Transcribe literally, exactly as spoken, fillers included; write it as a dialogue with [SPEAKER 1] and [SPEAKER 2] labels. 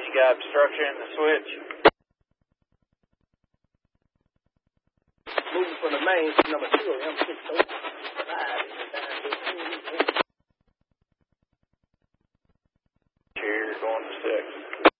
[SPEAKER 1] You got obstruction in the switch.
[SPEAKER 2] Moving from the main to number two, M six oh five.
[SPEAKER 1] Here, going to six.